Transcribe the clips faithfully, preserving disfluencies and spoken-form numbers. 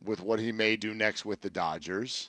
with what he may do next with the Dodgers.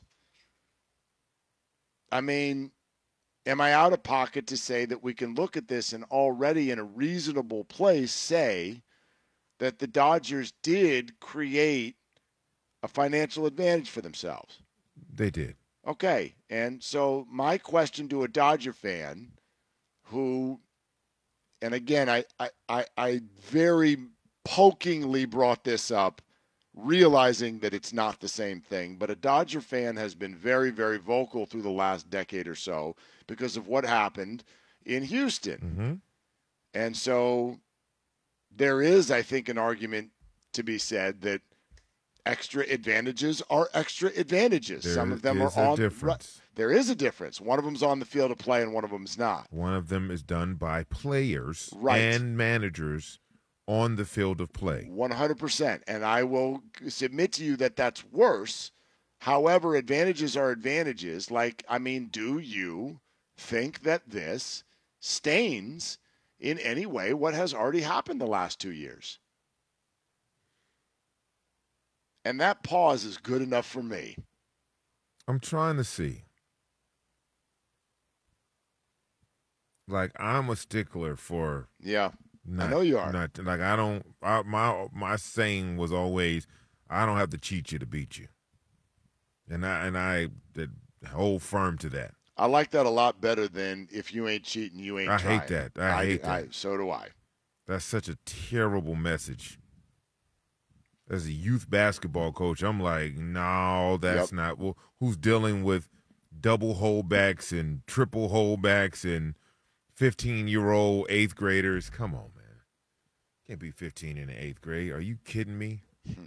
I mean, am I out of pocket to say that we can look at this and already in a reasonable place say that the Dodgers did create a financial advantage for themselves? They did. Okay. And so my question to a Dodger fan who, and again, I, I, I, I very pokingly brought this up, realizing that it's not the same thing, but a Dodger fan has been very, very vocal through the last decade or so because of what happened in Houston. Mm-hmm. And so there is, I think, an argument to be said that extra advantages are extra advantages. There Some of them is are a on. difference. There is a difference. One of them's on the field of play and one of them's not. One of them is done by players right. and managers on the field of play. one hundred percent. And I will submit to you that that's worse. However, advantages are advantages. Like, I mean, do you think that this stains in any way what has already happened the last two years? And that pause is good enough for me. I'm trying to see. Like, I'm a stickler for. Yeah. Not, I know you are. Not, like, I don't. I, my my saying was always, I don't have to cheat you to beat you. And I and I did hold firm to that. I like that a lot better than if you ain't cheating, you ain't I trying. hate that. I, I hate that. I, so do I. That's such a terrible message. As a youth basketball coach, I'm like, no, that's yep. not. Well, who's dealing with double holdbacks and triple holdbacks and fifteen-year-old eighth graders? Come on, man. Can't be fifteen in the eighth grade. Are you kidding me?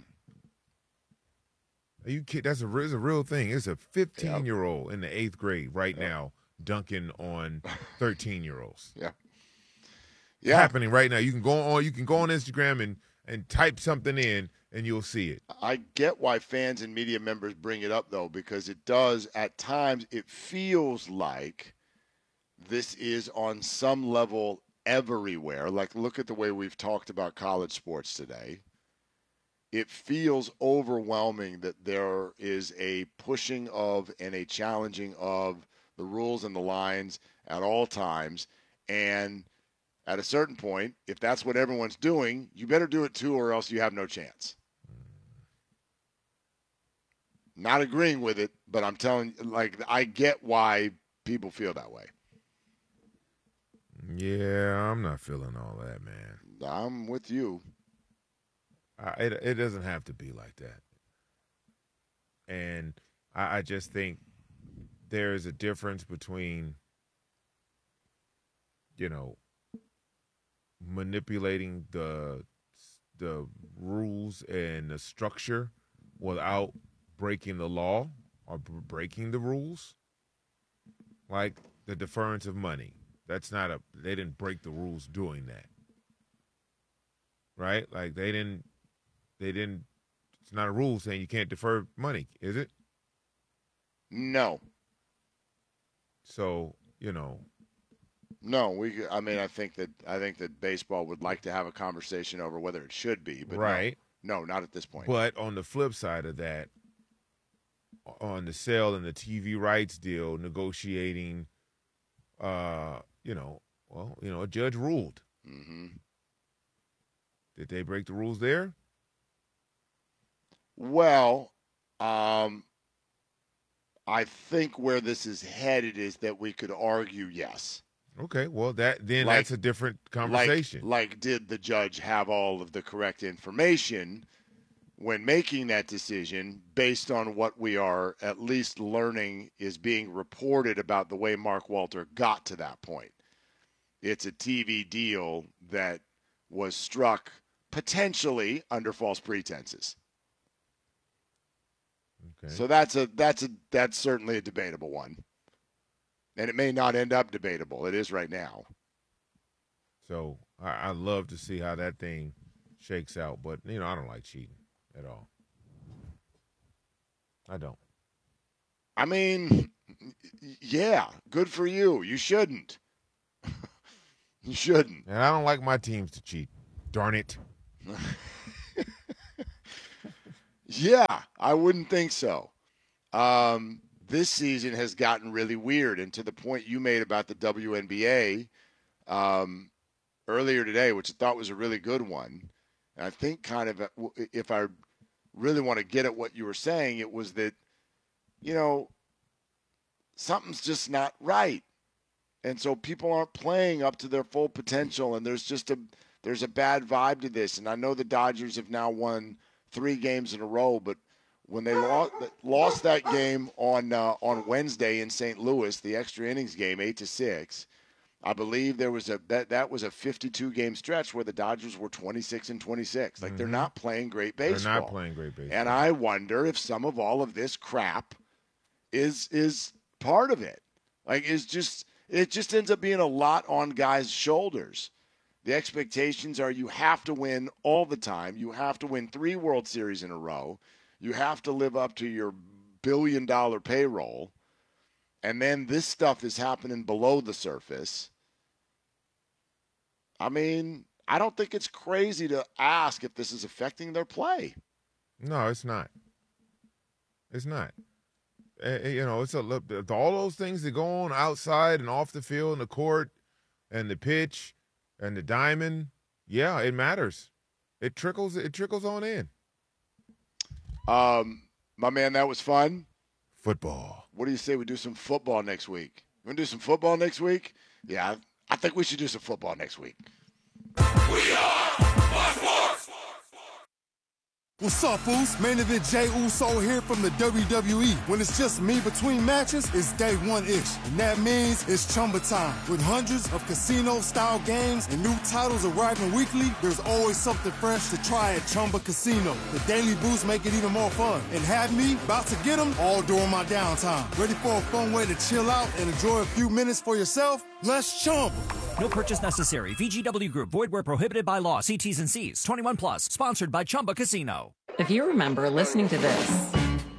Are you kidding? That's a, it's a real thing. It's a fifteen-year-old yep. in the eighth grade right yep. now dunking on thirteen-year-olds. Yeah. Yeah. It's happening right now. You can go on. You can go on Instagram and and type something in, and you'll see it. I get why fans and media members bring it up, though, because it does, at times, it feels like this is on some level everywhere. Like, look at the way we've talked about college sports today. It feels overwhelming that there is a pushing of and a challenging of the rules and the lines at all times. And at a certain point, if that's what everyone's doing, you better do it too, or else you have no chance. Not agreeing with it, but I'm telling you, like, I get why people feel that way. Yeah, I'm not feeling all that, man. I'm with you. I, it it doesn't have to be like that. And I, I just think there is a difference between, you know, manipulating the the rules and the structure without breaking the law or b- breaking the rules. Like the deference of money. That's not a, they didn't break the rules doing that. Right? Like they didn't, they didn't, it's not a rule saying you can't defer money, is it? No. So, you know. No, we, I mean, I think that, I think that baseball would like to have a conversation over whether it should be, but right. no, no, not at this point. But on the flip side of that, on the sale and the T V rights deal, negotiating, uh, you know, well, you know, a judge ruled. Mm-hmm. Did they break the rules there? Well, um, I think where this is headed is that we could argue yes. Okay, well, that then like, that's a different conversation. Like, like, did the judge have all of the correct information when making that decision based on what we are at least learning is being reported about the way Mark Walter got to that point? It's a T V deal that was struck potentially under false pretenses. Okay. So that's a that's a that's certainly a debatable one. And it may not end up debatable. It is right now. So I, I love to see how that thing shakes out, but you know, I don't like cheating at all. I don't. I mean, yeah, good for you. You shouldn't. You shouldn't. And I don't like my teams to cheat. Darn it. Yeah, I wouldn't think so. Um, this season has gotten really weird, and to the point you made about the W N B A um, earlier today, which I thought was a really good one, and I think kind of if I really want to get at what you were saying, it was that, you know, something's just not right. And so people aren't playing up to their full potential, and there's just a there's a bad vibe to this. And I know the Dodgers have now won three games in a row, but when they lost, lost that game on uh, on Wednesday in Saint Louis, the extra innings game, eight to six, I believe there was a that, that was a fifty-two game stretch where the Dodgers were twenty-six and twenty-six. Like, mm-hmm. they're not playing great baseball. They're not playing great baseball. And I wonder if some of all of this crap is is part of it. Like, it's just it just ends up being a lot on guys' shoulders. The expectations are you have to win all the time. You have to win three World Series in a row. You have to live up to your billion-dollar payroll. And then this stuff is happening below the surface. I mean, I don't think it's crazy to ask if this is affecting their play. No, it's not. It's not. Uh, you know, it's a all those things that go on outside and off the field and the court and the pitch and the diamond. Yeah, it matters. It trickles. It trickles on in. Um, my man, that was fun. Football. What do you say we do some football next week? You want to do some football next week? Yeah, I think we should do some football next week. We are Fox Sports. What's up, fools? Main event Jey Uso here from the W W E. When it's just me between matches, it's day one-ish. And that means it's Chumba time. With hundreds of casino-style games and new titles arriving weekly, there's always something fresh to try at Chumba Casino. The daily boosts make it even more fun. And have me about to get them all during my downtime. Ready for a fun way to chill out and enjoy a few minutes for yourself? Let's Chumba. No purchase necessary. V G W Group. Void where prohibited by law. See T's and C's. twenty-one plus. Sponsored by Chumba Casino. If you remember listening to this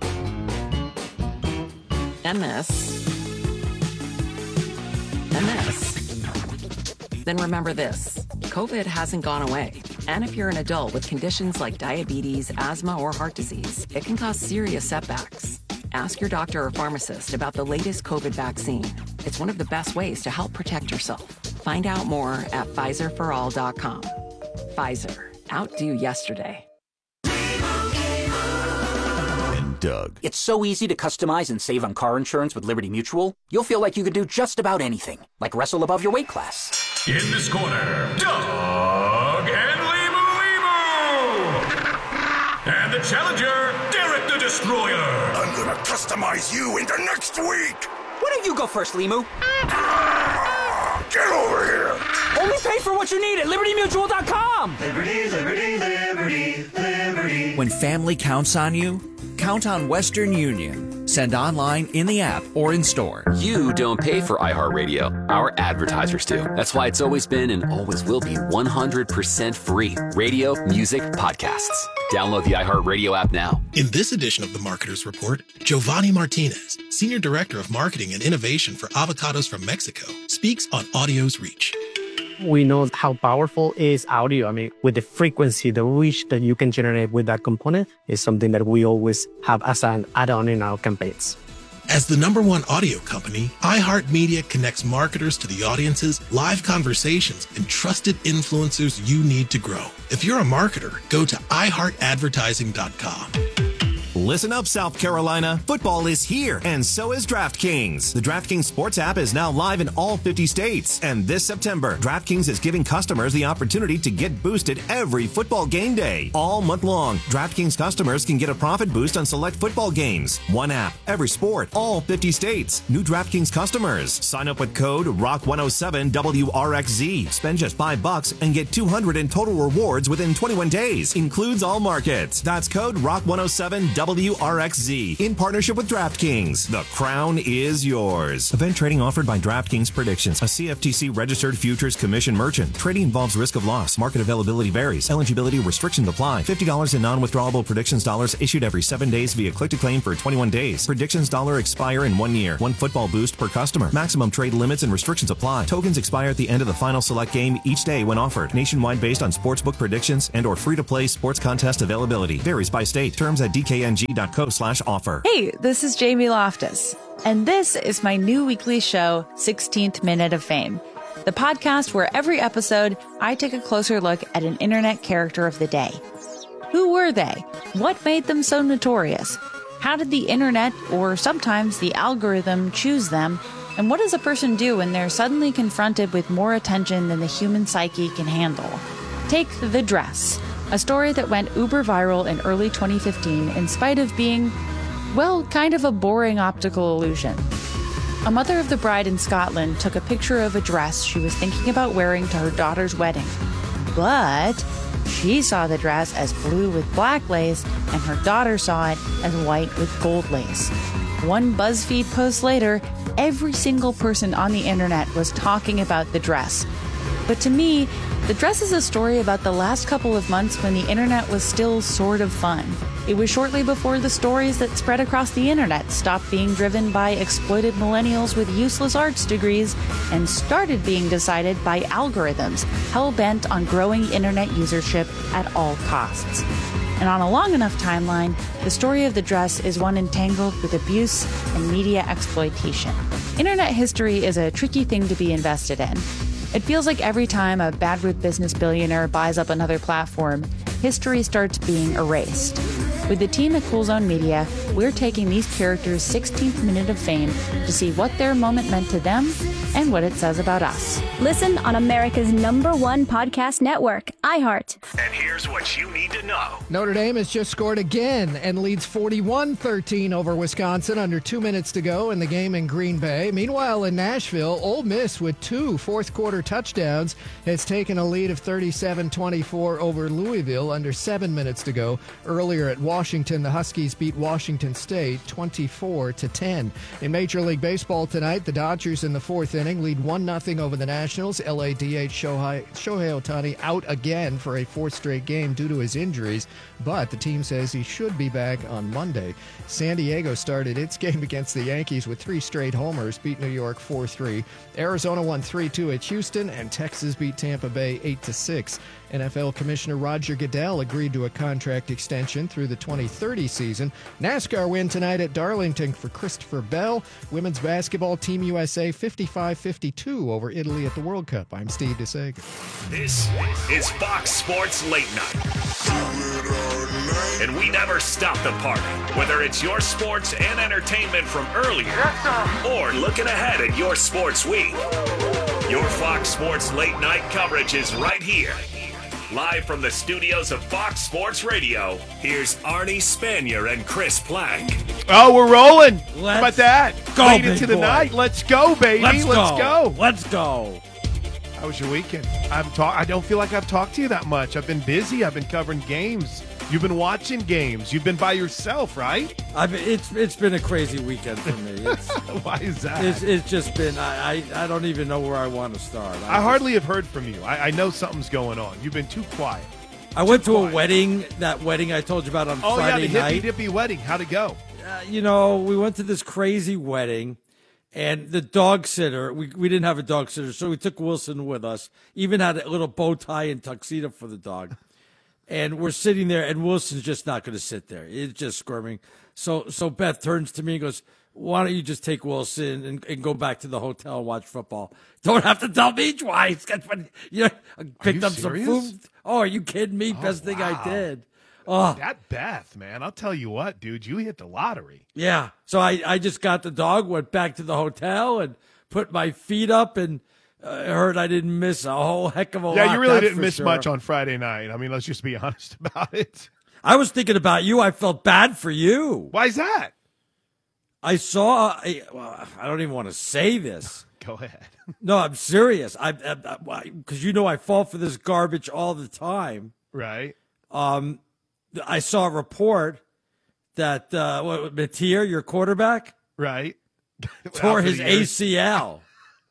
and this and this, then remember this. COVID hasn't gone away. And if you're an adult with conditions like diabetes, asthma, or heart disease, it can cause serious setbacks. Ask your doctor or pharmacist about the latest COVID vaccine. It's one of the best ways to help protect yourself. Find out more at Pfizer for all dot com. Pfizer. Outdo yesterday. And Doug. It's so easy to customize and save on car insurance with Liberty Mutual. You'll feel like you could do just about anything, like wrestle above your weight class. In this corner, Doug and Limu Limu. And the challenger, Derek the Destroyer. I'm gonna customize you into next week. Why don't you go first, Limu? Get over here! Only pay for what you need at Liberty Mutual dot com! Liberty, Liberty, Liberty, Liberty. When family counts on you, count on Western Union. Send online, in the app, or in store. You don't pay for iHeartRadio. Our advertisers do. That's why it's always been and always will be one hundred percent free. Radio, music, podcasts. Download the iHeartRadio app now. In this edition of the Marketer's Report, Giovanni Martinez, Senior Director of Marketing and Innovation for Avocados from Mexico, speaks on audio's reach. We know how powerful is audio. I mean, with the frequency, the reach that you can generate with that component is something that we always have as an add-on in our campaigns. As the number one audio company, iHeartMedia connects marketers to the audiences, live conversations, and trusted influencers you need to grow. If you're a marketer, go to i heart advertising dot com. Listen up, South Carolina. Football is here, and so is DraftKings. The DraftKings Sports app is now live in all fifty states. And this September, DraftKings is giving customers the opportunity to get boosted every football game day. All month long, DraftKings customers can get a profit boost on select football games. One app, every sport, all fifty states. New DraftKings customers. Sign up with code rock one oh seven W R X Z. Spend just five bucks and get two hundred in total rewards within twenty-one days. Includes all markets. That's code rock one oh seven W W R X Z in partnership with DraftKings. The crown is yours. Event trading offered by DraftKings Predictions, a C F T C registered futures commission merchant. Trading involves risk of loss. Market availability varies. Eligibility restrictions apply. fifty dollars in non-withdrawable predictions dollars issued every seven days via click to claim for twenty-one days. Predictions dollar expire in one year. One football boost per customer. Maximum trade limits and restrictions apply. Tokens expire at the end of the final select game each day when offered. Nationwide based on sportsbook predictions and or free-to-play sports contest availability. Varies by state. Terms at d k n g dot co slash offer. Hey, this is Jamie Loftus, and this is my new weekly show, sixteenth Minute of Fame, the podcast where every episode I take a closer look at an internet character of the day. Who were they? What made them so notorious? How did the internet, or sometimes the algorithm, choose them? And what does a person do when they're suddenly confronted with more attention than the human psyche can handle? Take The Dress, a story that went uber viral in early twenty fifteen in spite of being, well, kind of a boring optical illusion. A mother of the bride in Scotland took a picture of a dress she was thinking about wearing to her daughter's wedding. But she saw the dress as blue with black lace, and her daughter saw it as white with gold lace. One BuzzFeed post later, every single person on the internet was talking about the dress. But to me, the dress is a story about the last couple of months when the internet was still sort of fun. It was shortly before the stories that spread across the internet stopped being driven by exploited millennials with useless arts degrees and started being decided by algorithms hell-bent on growing internet usership at all costs. And on a long enough timeline, the story of the dress is one entangled with abuse and media exploitation. Internet history is a tricky thing to be invested in. It feels like every time a bad-root business billionaire buys up another platform, history starts being erased. With the team at Cool Zone Media, we're taking these characters' sixteenth minute of fame to see what their moment meant to them and what it says about us. Listen on America's number one podcast network, iHeart. And here's what you need to know. Notre Dame has just scored again and leads forty-one thirteen over Wisconsin under two minutes to go in the game in Green Bay. Meanwhile, in Nashville, Ole Miss with two fourth-quarter touchdowns has taken a lead of thirty-seven twenty-four over Louisville under seven minutes to go. Earlier at Washington, the Huskies beat Washington State twenty-four to ten. In Major League Baseball tonight, the Dodgers in the fourth inning lead one nothing over the Nationals. L A D H Shohei, Shohei Ohtani out again for a fourth straight game due to his injuries, but the team says he should be back on Monday. San Diego started its game against the Yankees with three straight homers, beat New York four three. Arizona won three two at Houston, and Texas beat Tampa Bay eight to six. N F L Commissioner Roger Goodell agreed to a contract extension through the twenty thirty season. NASCAR win tonight at Darlington for Christopher Bell. Women's basketball, Team U S A fifty-five fifty-two over Italy at the World Cup. I'm Steve DeSager. This is Fox Sports Late Night. And we never stop the party, whether it's your sports and entertainment from earlier or looking ahead at your sports week. Your Fox Sports Late Night coverage is right here. Live from the studios of Fox Sports Radio, here's Arnie Spanier and Chris Plank. Oh, we're rolling. Let's How about that? go, Late big into the boy. night. Let's go, baby. Let's Let's go. go. Let's go. How was your weekend? I'm ta- I don't feel like I've talked to you that much. I've been busy. I've been covering games. You've been watching games. You've been by yourself, right? I've it's it's been a crazy weekend for me. It's, Why is that? It's, it's just been I, I I don't even know where I want to start. I, I just- hardly have heard from you. I, I know something's going on. You've been too quiet. I went to a wedding. That wedding I told you about on Oh, Friday yeah, the night. hippie dippy wedding. How'd it go? Uh, you know, we went to this crazy wedding, and the dog sitter, we, we didn't have a dog sitter, so we took Wilson with us, even had a little bow tie and tuxedo for the dog. And we're sitting there, and Wilson's just not going to sit there. He's just squirming. So so Beth turns to me and goes, why don't you just take Wilson and, and go back to the hotel and watch football? Don't have to tell me twice. That's when, you know, I picked you up serious? some food. Oh, are you kidding me? Oh, Best thing wow. I did. Oh, That Beth, man. I'll tell you what, dude. You hit the lottery. yeah. So I, I just got the dog, went back to the hotel, and put my feet up, and uh, heard I didn't miss a whole heck of a lot. Yeah, you really that's didn't for miss sure. much on Friday night. I mean, let's just be honest about it. I was thinking about you. I felt bad for you. Why's that? I saw. I, well, I don't even want to say this. Go ahead. No, I'm serious. I because you know I fall for this garbage all the time. Right. Um, I saw a report that uh, what, Mateer, your quarterback, right, tore Out for his the year. A C L.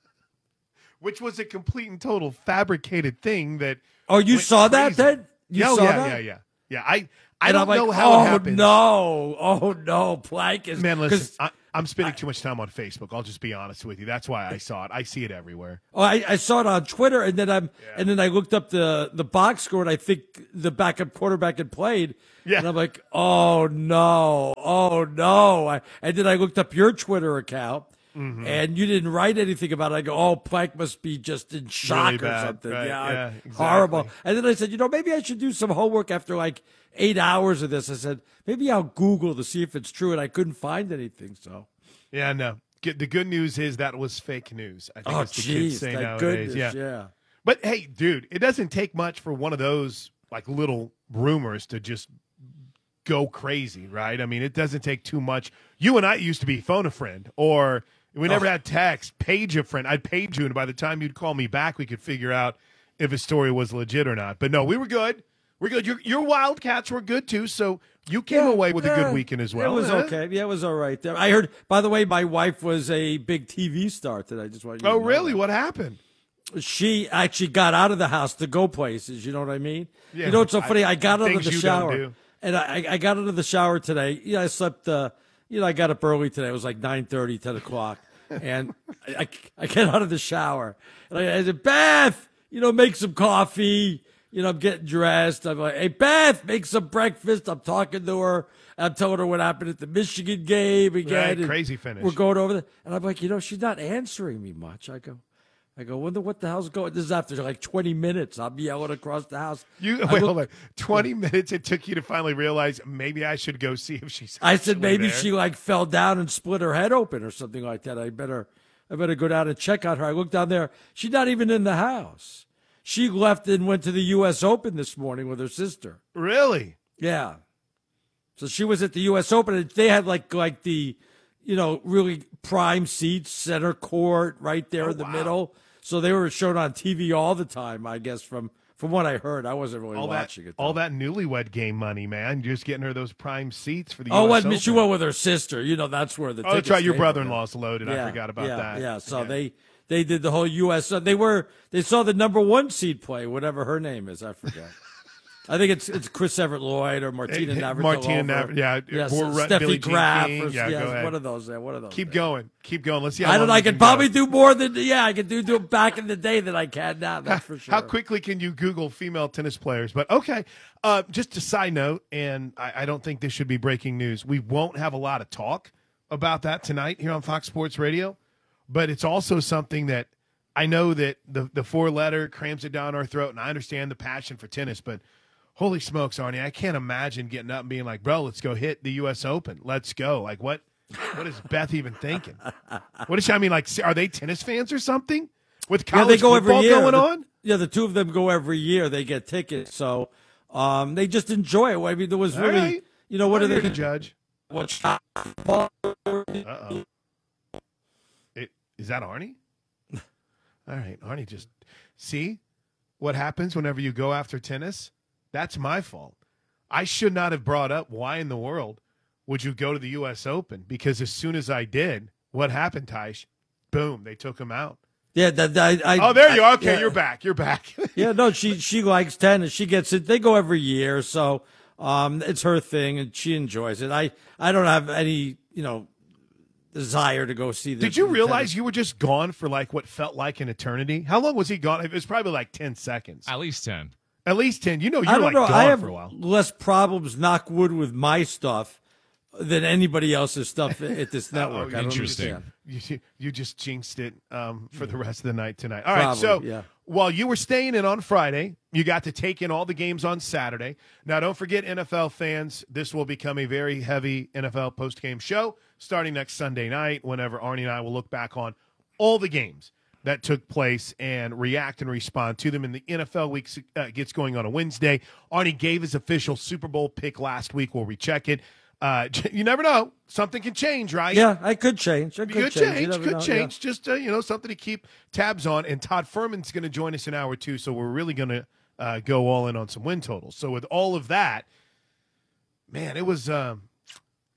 Which was a complete and total fabricated thing that. Oh, you went saw that crazy. then? You yeah, saw yeah, that? yeah, yeah, yeah. I I And don't I'm like, know how oh, it happened. no, oh no, Plank is Man, listen, 'cause- I, I'm spending too much time on Facebook. I'll just be honest with you. That's why I saw it. I see it everywhere. Oh, I, I saw it on Twitter, and then I'm, and then I looked up the the box score, and I think the backup quarterback had played. Yeah. And I'm like, oh no, oh no. I, and then I looked up your Twitter account, Mhm. and you didn't write anything about it. I go, oh, Plank must be just in shock Really or bad, something. right, Yeah, yeah, horrible. exactly. And then I said, you know, maybe I should do some homework after like eight hours of this. I said, maybe I'll Google to see if it's true, and I couldn't find anything. So. Yeah, no. Good- The good news is that was fake news. I think Oh, that's the jeez, kids say thank nowadays. goodness, yeah. yeah. But hey, dude, it doesn't take much for one of those like little rumors to just go crazy, right? I mean, it doesn't take too much. You and I used to be phone a friend, or we never Oh. had text, page a friend. I'd page you, and by the time you'd call me back, we could figure out if a story was legit or not. But no, we were good. We're good. Your, your Wildcats were good too, so you came Yeah, away with a yeah. good weekend as well. It was huh? okay. Yeah, it was all right. There. I heard, by the way, my wife was a big T V star today. I just want you Oh, to know really? that. What happened? She actually got out of the house to go places. You know what I mean? Yeah, you know what's so I- funny? I, got out of things the you don't shower, do. and I, I got out of the shower today. Yeah, I slept. Uh, you know, I got up early today. It was like nine thirty, ten o'clock, and I, I, I get out of the shower, and I, I said, Beth, you know, make some coffee. You know, I'm getting dressed. I'm like, hey, Beth, make some breakfast. I'm talking to her. I'm telling her what happened at the Michigan game again. Right, and crazy finish. We're going over there. And I'm like, you know, she's not answering me much. I go, I go, wonder what the hell's going. This is after like twenty minutes. I'm yelling across the house. You I wait, look- hold on. Twenty minutes it took you to finally realize maybe I should go see if she's. I said actually maybe there. she like fell down and split her head open or something like that. I better, I better go down and check on her. I looked down there. She's not even in the house. She left and went to the U S Open this morning with her sister. Really? Yeah. So she was at the U S Open, and they had like like the, you know, really prime seats, center court, right there Oh, in the wow. middle. So they were shown on T V all the time, I guess, from from what I heard. I wasn't really all watching that, it. all that newlywed game money, man. You're just getting her those prime seats for the. Oh, U S well, she Open. went with her sister. You know, that's where the. Oh, that's tickets right. Your came from. brother-in-law's loaded. I Yeah, forgot about yeah, that. Yeah, so they they did the whole U S They were they saw the number one seed play, whatever her name is. I forget. I think it's it's Chris Everett Lloyd or Martina Hey, Navratilova. Martina Nav- yeah, yes, or Ru- Steffi Billie Jean Graf. King. Or, Yeah, yeah, go ahead. one of those. Yeah, one of those. Keep going. Keep going. Let's see. How I don't. long I we can can probably go. do more than yeah. I can do do it back in the day than I can now. That's for sure. How quickly can you Google female tennis players? But okay, uh, just a side note, and I, I don't think this should be breaking news. We won't have a lot of talk about that tonight here on Fox Sports Radio, but it's also something that I know that the the four letter crams it down our throat, and I understand the passion for tennis, but holy smokes, Arnie, I can't imagine getting up and being like, bro, let's go hit the U S Open. Let's go. Like, what? What is Beth even thinking? What is she? I mean, like, are they tennis fans or something? With yeah, college they go football every year. going The- on? Yeah, the two of them go every year. They get tickets, so um, they just enjoy it. I mean, there was All really, right. you know, what I'm are here they to judge? What? Uh-oh. It, is that Arnie? All right, Arnie just see what happens whenever you go after tennis? That's my fault. I should not have brought up why in the world would you go to the U S Open, because as soon as I did, what happened, Tysh? Boom, they took him out. Yeah, that, I, I, Oh, there you I- are. Okay, yeah. you're back. You're back. Yeah, no, she she likes tennis. She gets it. They go every year, so um, it's her thing, and she enjoys it. I I don't have any, you know, desire to go see the. Did you the realize tennis. you were just gone for like what felt like an eternity? How long was he gone? It was probably like ten seconds. At least ten. At least ten. You know, you I were don't like know. gone I have for a while. less problems, knock wood, with my stuff than anybody else's stuff at this network. I don't Interesting. understand. You, you just jinxed it um, for the rest of the night tonight. All right, Probably, so yeah. while you were staying in on Friday, you got to take in all the games on Saturday. Now, don't forget, N F L fans, this will become a very heavy N F L postgame show starting next Sunday night, whenever Arnie and I will look back on all the games that took place and react and respond to them. And the N F L week uh, gets going on a Wednesday. Arnie gave his official Super Bowl pick last week. We'll recheck it. Uh, you never know. Something can change, right? Yeah, I could change. I Could, could change, change. You never could know, change. Just uh, you know, something to keep tabs on. And Todd Furman's going to join us in hour two, so we're really going to uh, go all in on some win totals. So with all of that, man, it was um,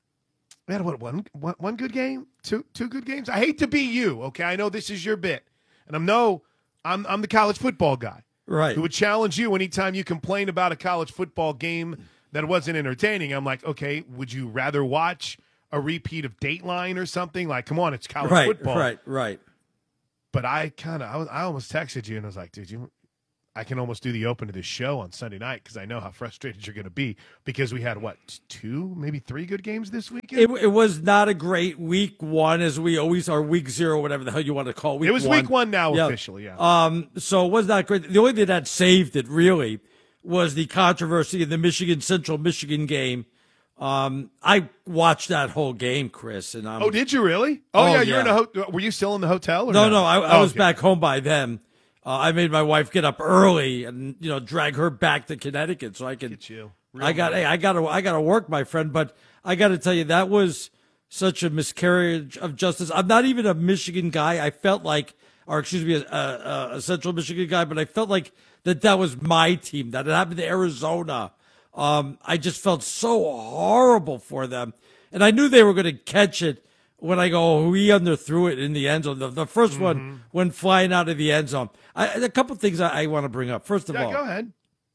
We had what one, one one good game, two two good games. I hate to be you, okay? I know this is your bit, and I'm no, I'm I'm the college football guy, right? Who would challenge you anytime you complain about a college football game that wasn't entertaining. I'm like, okay, would you rather watch a repeat of Dateline or something? Like, come on, it's college right, football, right, right. But I kind of, I, I almost texted you and I was like, dude, you. I can almost do the open to this show on Sunday night because I know how frustrated you're going to be because we had, what, two, maybe three good games this weekend? It, it was not a great week one, as we always are, week zero, whatever the hell you want to call it. Week it was one. week one now yeah. officially, yeah. Um, so it was not great. The only thing that saved it, really, was the controversy in the Michigan Central Michigan game. Um, I watched that whole game, Chris. And I'm, Oh, did you really? Oh, Oh, yeah, you're yeah. in a ho- were you still in the hotel? Or No, no, no, I, I Oh, was okay. back home by then. Uh, I made my wife get up early and, you know, drag her back to Connecticut so I could. Get you. Real I got, nice. hey, I got to, I got to work, my friend. But I got to tell you, that was such a miscarriage of justice. I'm not even a Michigan guy. I felt like, or excuse me, a, a, a Central Michigan guy, but I felt like that that was my team. That it happened to Arizona. Um, I just felt so horrible for them, and I knew they were going to catch it. When I go, oh, he underthrew it in the end zone. The, the first Mm-hmm. one went flying out of the end zone. I, a couple things I, I want to bring up. First of Yeah, all, go ahead.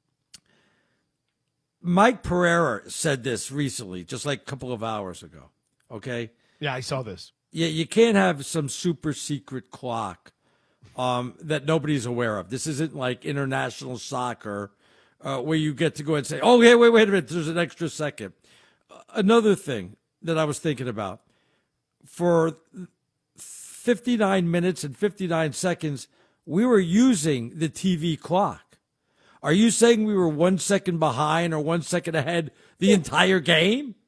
Mike Pereira said this recently, just like a couple of hours ago. Okay? Yeah, I saw this. Yeah, you can't have some super secret clock um, that nobody's aware of. This isn't like international soccer uh, where you get to go and say, oh, hey, wait, wait a minute, there's an extra second. Uh, another thing that I was thinking about. For fifty-nine minutes and fifty-nine seconds, we were using the T V clock. Are you saying we were one second behind or one second ahead the entire game?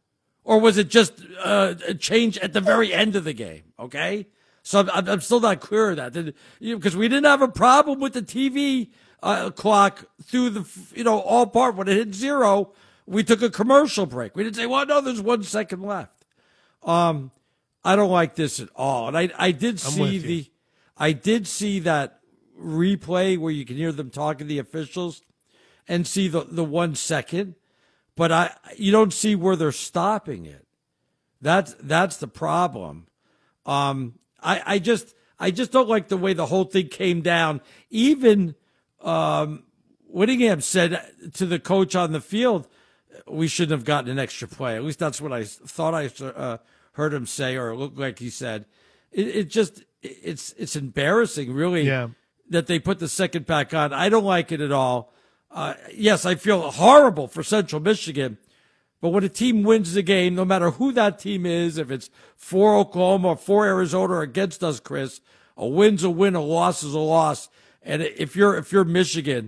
Or was it just uh, a change at the very end of the game? Okay? So I'm, I'm still not clear of that. Because you know, we didn't have a problem with the T V uh, clock through the, you know, all part. When it hit zero, we took a commercial break. We didn't say, well, no, there's one second left. Um, I don't like this at all. And I, I did see the, I did see that replay where you can hear them talking to the officials and see the, the one second, but I, you don't see where they're stopping it. That's, that's the problem. Um, I, I just, I just don't like the way the whole thing came down. Even, um, Whittingham said to the coach on the field, we shouldn't have gotten an extra play. At least that's what I thought I uh, heard him say, or it looked like he said. It, it just, it's it's embarrassing, really, Yeah. that they put the second back on. I don't like it at all. Uh, yes, I feel horrible for Central Michigan, but when a team wins the game, no matter who that team is, if it's for Oklahoma or for Arizona or against us, Chris, a win's a win, a loss is a loss. And if you're if you're Michigan,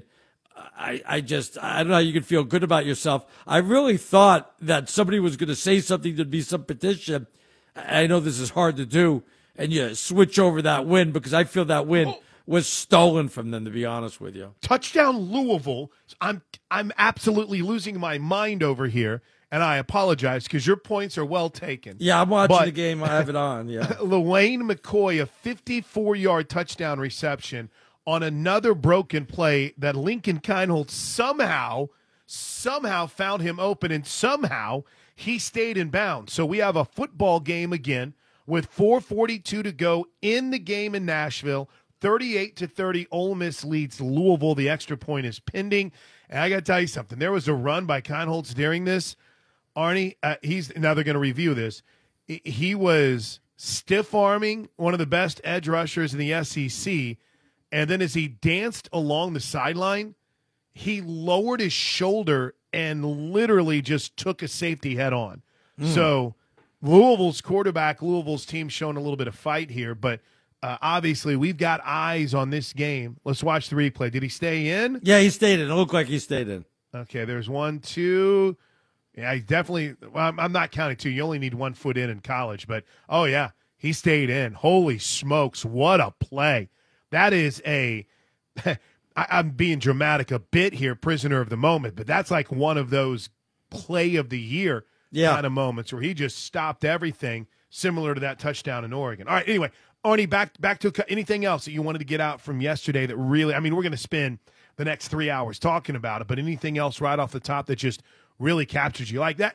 I, I just, I don't know how you can feel good about yourself. I really thought that somebody was going to say something, there'd be some petition. I know this is hard to do, and you switch over that win because I feel that win was stolen from them, to be honest with you. Touchdown Louisville. I'm I'm absolutely losing my mind over here, and I apologize because your points are well taken. Yeah, I'm watching But- the game. I have it on, yeah. Lewayne McCoy, a fifty-four-yard touchdown reception on another broken play that Lincoln Kienholz somehow, somehow found him open, and somehow he stayed in bounds. So we have a football game again with four forty-two to go in the game in Nashville. thirty-eight to thirty, Ole Miss leads Louisville. The extra point is pending. And I got to tell you something. There was a run by Kienholz during this. Arnie, uh, he's now they're going to review this. He- He was stiff-arming one of the best edge rushers in the S E C, and then as he danced along the sideline, he lowered his shoulder and literally just took a safety head on. Mm. So Louisville's quarterback, Louisville's team showing a little bit of fight here, but uh, obviously we've got eyes on this game. Let's watch the replay. Did he stay in? Yeah, he stayed in. It looked like he stayed in. Okay, there's one, two. Yeah, he definitely. Well, I'm, I'm not counting two. You only need one foot in in college, but oh yeah, he stayed in. Holy smokes, what a play! That is a. I, I'm being dramatic a bit here, prisoner of the moment, but that's like one of those play of the year Yeah. kind of moments where he just stopped everything, similar to that touchdown in Oregon. All right, anyway, Arnie, back back to anything else that you wanted to get out from yesterday that really. I mean, we're going to spend the next three hours talking about it, but anything else right off the top that just really captured you like that?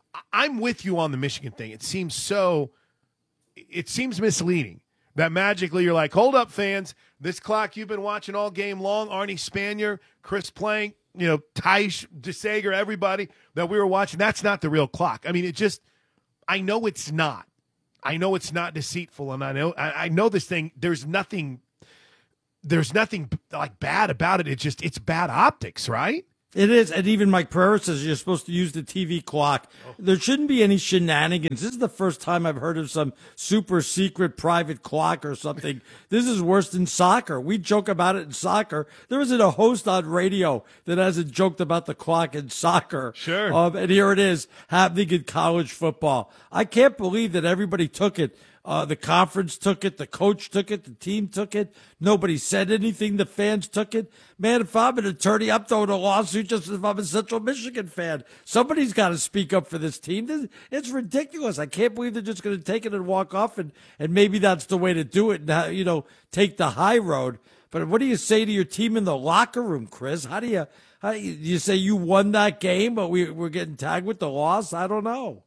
I'm with you on the Michigan thing. It seems so – it seems misleading that magically you're like, hold up, fans. This clock you've been watching all game long, Arnie Spanier, Chris Plank, you know, Tysh, DeSager, everybody that we were watching, that's not the real clock. I mean, it just – I know it's not. I know it's not deceitful, and I know I, I know this thing, there's nothing – there's nothing like bad about it. It's just – it's bad optics, right? It is, and even Mike Pereira says you're supposed to use the T V clock. There shouldn't be any shenanigans. This is the first time I've heard of some super secret private clock or something. This is worse than soccer. We joke about it in soccer. There isn't a host on radio that hasn't joked about the clock in soccer. Sure. Um, and here it is happening in college football. I can't believe that everybody took it. Uh, the conference took it. The coach took it. The team took it. Nobody said anything. The fans took it. Man, if I'm an attorney, I'm throwing a lawsuit just as if I'm a Central Michigan fan. Somebody's got to speak up for this team. This, it's ridiculous. I can't believe they're just going to take it and walk off, and, and maybe that's the way to do it and, you know, take the high road. But what do you say to your team in the locker room, Chris? How do you, how do you, you say you won that game, but we, we're getting tagged with the loss? I don't know.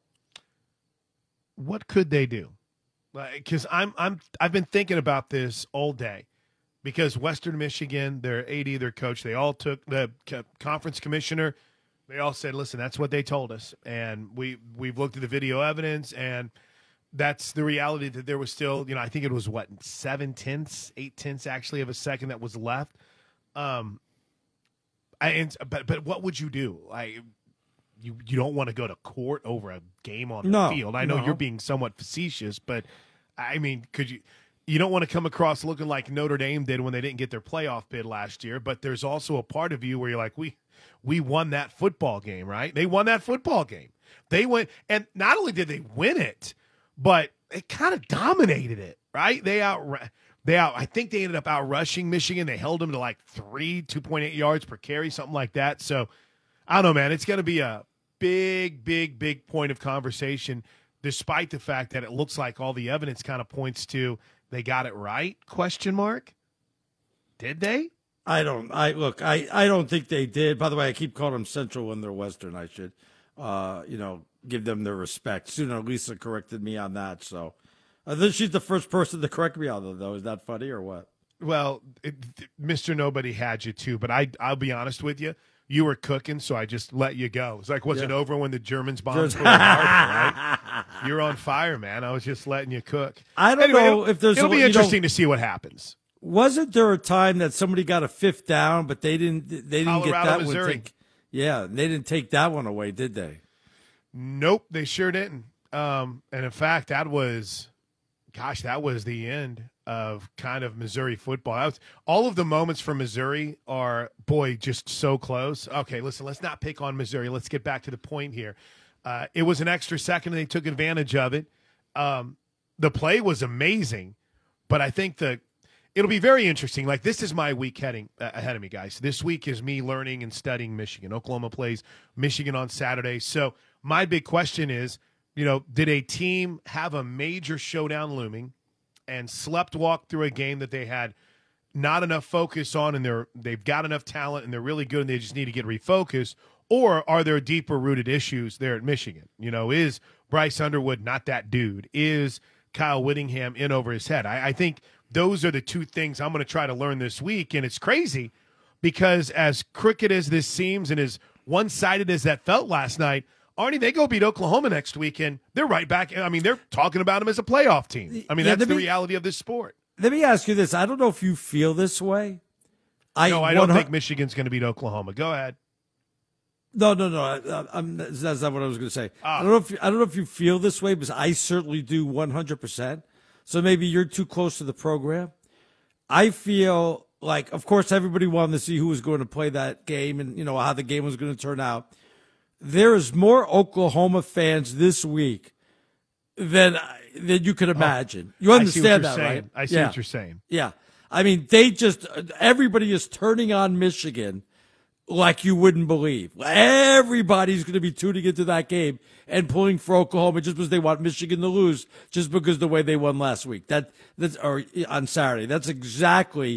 What could they do? Because I'm I'm I've been thinking about this all day, because Western Michigan, their A D, their coach, they all took the conference commissioner. They all said, "Listen, that's what they told us, and we we've looked at the video evidence, and that's the reality that there was still, you know, I think it was what seven tenths, eight tenths actually of a second that was left." Um, I and but but what would you do? Like, you you don't want to go to court over a game on the no, field. I know no. you're being somewhat facetious, but I mean, could you you don't want to come across looking like Notre Dame did when they didn't get their playoff bid last year, but there's also a part of you where you're like, we we won that football game, right? They won that football game. They went, and not only did they win it, but they kind of dominated it, right? They out they out I think they ended up out rushing Michigan. They held them to like three, two point eight yards per carry, something like that. So I don't know, man. It's going to be a big, big, big point of conversation, despite the fact that it looks like all the evidence kind of points to they got it right, question mark. Did they? I don't, I look, I, I don't think they did. By the way, I keep calling them Central when they're Western. I should, uh, you know, give them their respect. Sooner Lisa corrected me on that. So I think she's the first person to correct me on it, though. Is that funny or what? Well, it, Mister Nobody had you too, but I, I'll be honest with you. You were cooking, so I just let you go. It's like, was yeah. it over when the Germans bombed Pearl Harbor, right? You're on fire, man. I was just letting you cook. I don't anyway, know if there's. It'll a, be interesting know, to see what happens. Wasn't there a time that somebody got a fifth down, but they didn't? They didn't Colorado, get that Missouri. one. Take, yeah, they didn't take that one away, did they? Nope, they sure didn't. Um, and in fact, that was, gosh, that was the end of kind of Missouri football. That was, all of the moments for Missouri are, boy, just so close. Okay, listen, let's not pick on Missouri. Let's get back to the point here. Uh, it was an extra second, and they took advantage of it. Um, the play was amazing, but I think the it'll be very interesting. Like, this is my week heading uh, ahead of me, guys. This week is me learning and studying Michigan. Oklahoma plays Michigan on Saturday. So my big question is, you know, did a team have a major showdown looming and slept walk through a game that they had not enough focus on, and they're they've got enough talent and they're really good and they just need to get refocused? Or are there deeper rooted issues there at Michigan? You know, is Bryce Underwood not that dude? Is Kyle Whittingham in over his head? I, I think those are the two things I'm going to try to learn this week. And it's crazy because as crooked as this seems and as one-sided as that felt last night, Arnie, they go beat Oklahoma next weekend. They're right back. I mean, they're talking about them as a playoff team. I mean, yeah, that's the me, reality of this sport. Let me ask you this. I don't know if you feel this way. I, no, I don't think Michigan's going to beat Oklahoma. Go ahead. No, no, no. I, I'm, that's not what I was going to say. Ah. I don't know if you, I don't know if you feel this way, because I certainly do one hundred percent. So maybe you're too close to the program. I feel like, of course, everybody wanted to see who was going to play that game and, you know, how the game was going to turn out. There is more Oklahoma fans this week than than you could imagine. Oh, you understand that, saying. right? I see yeah. what you're saying. Yeah. I mean, they just, everybody is turning on Michigan like you wouldn't believe. Everybody's going to be tuning into that game and pulling for Oklahoma just because they want Michigan to lose, just because the way they won last week. That that's or on Saturday. That's exactly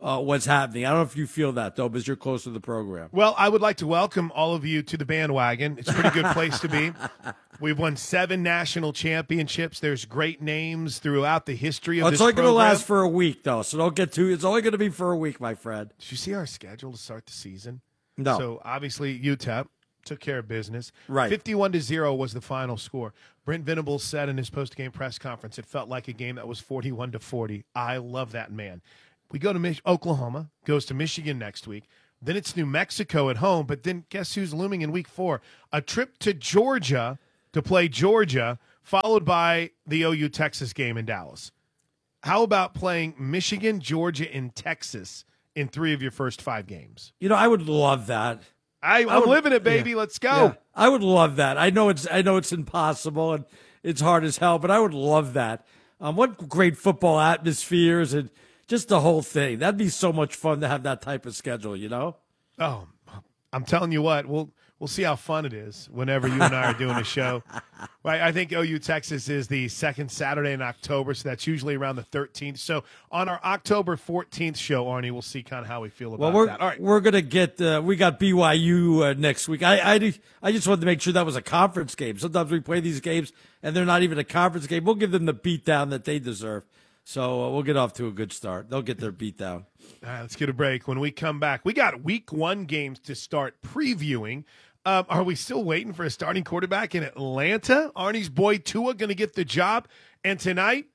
uh, what's happening. I don't know if you feel that, though, because you're close to the program. Well, I would like to welcome all of you to the bandwagon. It's a pretty good place to be. We've won seven national championships. There's great names throughout the history of oh, this It's only going to program. last for a week, though, so don't get too – it's only going to be for a week, my friend. Did you see our schedule to start the season? No. So, obviously, U T E P took care of business. Right. fifty-one to zero was the final score. Brent Venables said in his post-game press conference it felt like a game that was forty-one to forty. I love that man. We go to Mich- Oklahoma, goes to Michigan next week. Then it's New Mexico at home, but then guess who's looming in week four? A trip to Georgia to play Georgia, followed by the O U Texas game in Dallas. How about playing Michigan, Georgia, and Texas in three of your first five games? You know, I would love that. I, I'm I would, living it, baby. Yeah, Let's go. Yeah, I would love that. I know it's I know it's impossible and it's hard as hell, but I would love that. Um, what great football atmospheres and just the whole thing. That'd be so much fun to have that type of schedule, you know? Oh, I'm telling you what, we'll we'll see how fun it is whenever you and I are doing a show. Right? I think O U Texas is the second Saturday in October, so that's usually around the thirteenth. So on our October fourteenth show, Arnie, we'll see kind of how we feel about well, we're, that. All right. We're going to get uh, – we got B Y U uh, next week. I, I, I just wanted to make sure that was a conference game. Sometimes we play these games, and they're not even a conference game. We'll give them the beatdown that they deserve. So uh, we'll get off to a good start. They'll get their beat down. All right, let's get a break. When we come back, we got week one games to start previewing. Um, are we still waiting for a starting quarterback in Atlanta? Arnie's boy Tua going to get the job. And tonight,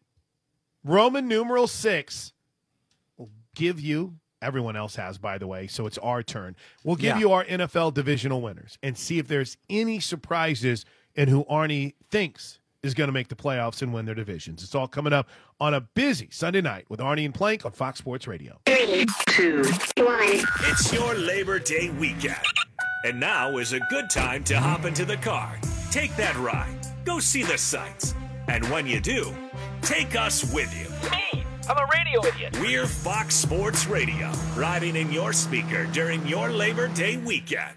Roman numeral six will give you, everyone else has, by the way, so it's our turn. We'll give Yeah. you our N F L divisional winners and see if there's any surprises in who Arnie thinks is going to make the playoffs and win their divisions. It's all coming up on a busy Sunday night with Arnie and Plank on Fox Sports Radio. Three, two, one. It's your Labor Day weekend. And now is a good time to hop into the car. Take that ride. Go see the sights. And when you do, take us with you. Me, I'm a radio idiot. We're Fox Sports Radio, riding in your speaker during your Labor Day weekend.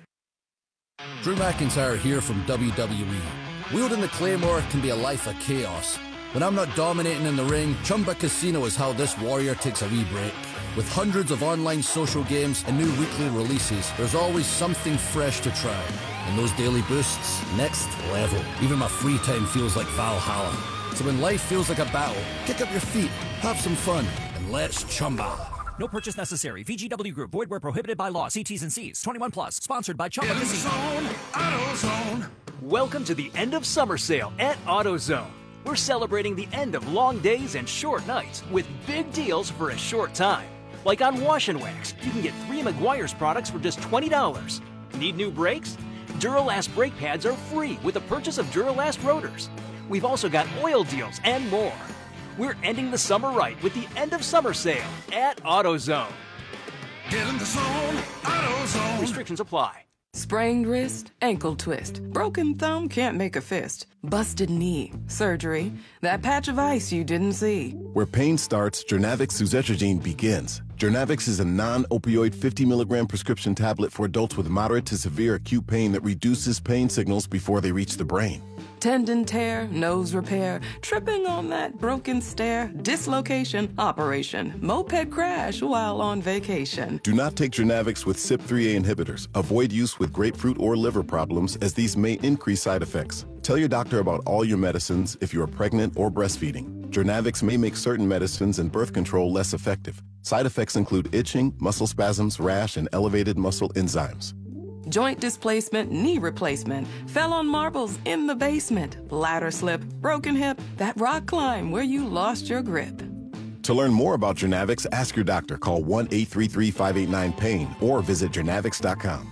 Drew McIntyre here from W W E. Wielding the Claymore can be a life of chaos. When I'm not dominating in the ring, Chumba Casino is how this warrior takes a wee break. With hundreds of online social games and new weekly releases, there's always something fresh to try. And those daily boosts, next level. Even my free time feels like Valhalla. So when life feels like a battle, kick up your feet, have some fun, and let's Chumba. No purchase necessary. V G W Group. Void where prohibited by law. See T's and C's. twenty-one plus. Sponsored by Chumba Casino. AutoZone. Welcome to the end of summer sale at AutoZone. We're celebrating the end of long days and short nights with big deals for a short time. Like on Wash and Wax, you can get three Meguiar's products for just twenty dollars. Need new brakes? Duralast brake pads are free with the purchase of Duralast rotors. We've also got oil deals and more. We're ending the summer right with the end of summer sale at AutoZone. Get in the zone, AutoZone. Restrictions apply. Sprained wrist, ankle twist, broken thumb, can't make a fist, busted knee, surgery, that patch of ice you didn't see. Where pain starts, Jernavix suzetrigine begins. Jernavix is a non-opioid fifty milligram prescription tablet for adults with moderate to severe acute pain that reduces pain signals before they reach the brain. Tendon tear, nose repair, tripping on that broken stair, dislocation, operation, moped crash while on vacation. Do not take Jernavix with C Y P three A inhibitors. Avoid use with grapefruit or liver problems, as these may increase side effects. Tell your doctor about all your medicines if you are pregnant or breastfeeding. Jernavix may make certain medicines and birth control less effective. Side effects include itching, muscle spasms, rash, and elevated muscle enzymes. Joint displacement, knee replacement, fell on marbles in the basement, ladder slip, broken hip, that rock climb where you lost your grip. To learn more about Jernavix, ask your doctor. Call one eight three three, five eight nine, pain or visit Jernavix dot com.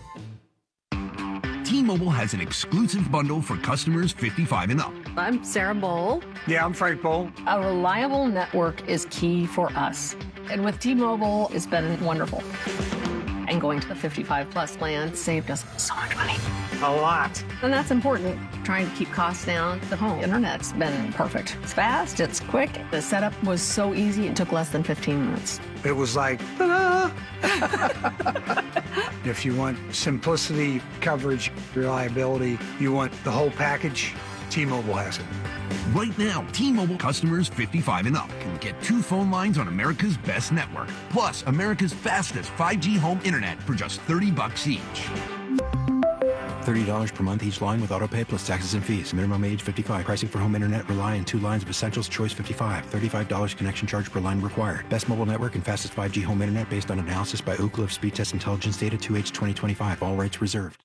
T-Mobile has an exclusive bundle for customers fifty-five and up. I'm Sarah Bowl. Yeah, I'm Frank Bowl. A reliable network is key for us. And with T-Mobile, it's been wonderful. And going to the fifty-five plus plan saved us so much money. A lot. And that's important. Trying to keep costs down. The home internet's been perfect. It's fast, it's quick. The setup was so easy, it took less than fifteen minutes. It was like, ta-da! If you want simplicity, coverage, reliability, you want the whole package, T-Mobile has it. Right now, T-Mobile customers fifty-five and up can get two phone lines on America's best network, plus America's fastest five G home internet for just thirty bucks each. thirty dollars per month each line with autopay plus taxes and fees. Minimum age fifty-five. Pricing for home internet rely on two lines of Essentials Choice fifty-five. thirty-five dollars connection charge per line required. Best mobile network and fastest five G home internet based on analysis by Ookla of Speed Test Intelligence data two H twenty twenty-five. All rights reserved.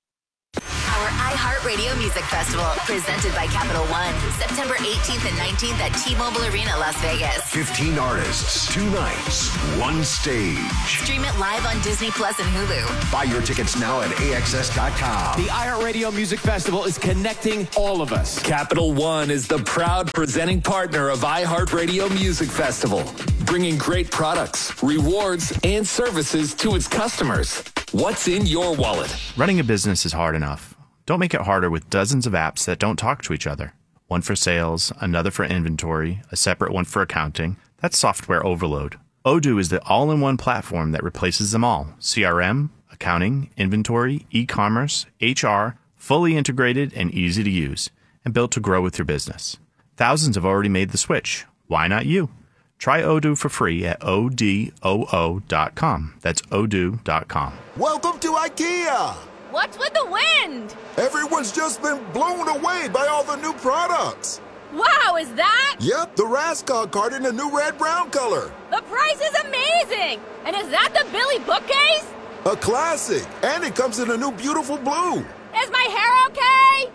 Our iHeartRadio Music Festival, presented by Capital One, September eighteenth and nineteenth at T-Mobile Arena, Las Vegas. fifteen artists, two nights, one stage. Stream it live on Disney Plus and Hulu. Buy your tickets now at A X S dot com. The iHeartRadio Music Festival is connecting all of us. Capital One is the proud presenting partner of iHeartRadio Music Festival, bringing great products, rewards, and services to its customers. What's in your wallet? Running a business is hard enough. Don't make it harder with dozens of apps that don't talk to each other. One for sales, another for inventory, a separate one for accounting. That's software overload. Odoo is the all-in-one platform that replaces them all. C R M, accounting, inventory, e-commerce, H R, fully integrated and easy to use, and built to grow with your business. Thousands have already made the switch. Why not you? Try Odoo for free at O D O O dot com. That's odoo dot com. Welcome to IKEA! What's with the wind? Everyone's just been blown away by all the new products. Wow, is that? Yep, the Raskog card in the new red-brown color. The price is amazing! And is that the Billy bookcase? A classic, and it comes in a new beautiful blue. Is my hair okay?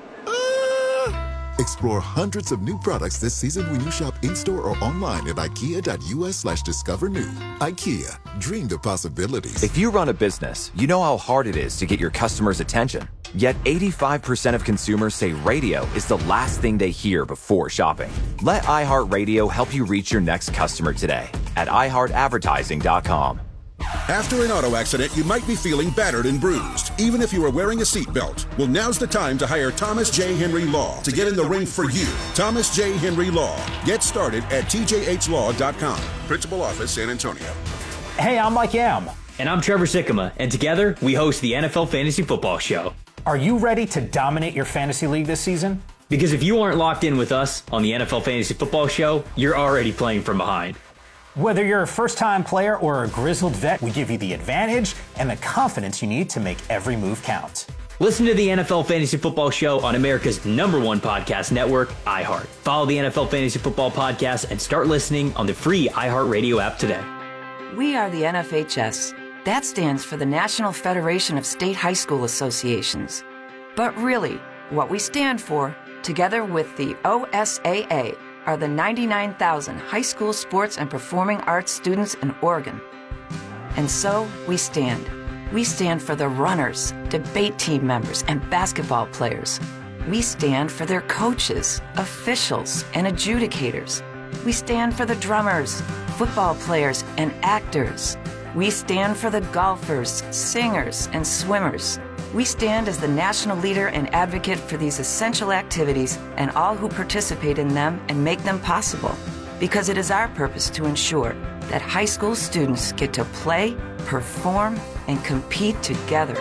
Uh... Explore hundreds of new products this season when you shop in-store or online at ikea.us slash discover new. IKEA, dream the possibilities. If you run a business, you know how hard it is to get your customers' attention. Yet eighty-five percent of consumers say radio is the last thing they hear before shopping. Let iHeartRadio help you reach your next customer today at i heart advertising dot com. After an auto accident, you might be feeling battered and bruised, even if you are wearing a seatbelt. Well, now's the time to hire Thomas J. Henry Law to get in the ring for you. Thomas J. Henry Law. Get started at T J H law dot com. Principal Office, San Antonio. Hey, I'm Mike Yam. And I'm Trevor Sikkema. And together, we host the N F L Fantasy Football Show. Are you ready to dominate your fantasy league this season? Because if you aren't locked in with us on the N F L Fantasy Football Show, you're already playing from behind. Whether you're a first-time player or a grizzled vet, we give you the advantage and the confidence you need to make every move count. Listen to the N F L Fantasy Football Show on America's number one podcast network, iHeart. Follow the N F L Fantasy Football Podcast and start listening on the free iHeartRadio app today. We are the N F H S. That stands for the National Federation of State High School Associations. But really, what we stand for, together with the O S A A, are the ninety-nine thousand high school sports and performing arts students in Oregon. And so we stand. We stand for the runners, debate team members, and basketball players. We stand for their coaches, officials, and adjudicators. We stand for the drummers, football players, and actors. We stand for the golfers, singers, and swimmers. We stand as the national leader and advocate for these essential activities and all who participate in them and make them possible. Because it is our purpose to ensure that high school students get to play, perform, and compete together.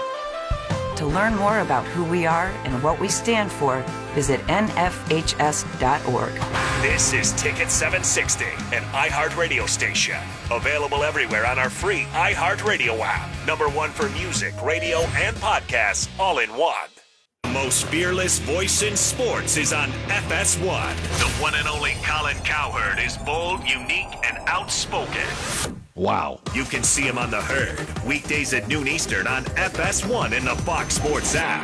To learn more about who we are and what we stand for, visit N F H S dot org. This is Ticket seven sixty, an iHeart radio station. Available everywhere on our free iHeartRadio app. Number one for music, radio, and podcasts, all in one. The most fearless voice in sports is on F S one. The one and only Colin Cowherd is bold, unique, and outspoken. Wow. You can see him on The Herd, weekdays at noon Eastern on F S one in the Fox Sports app.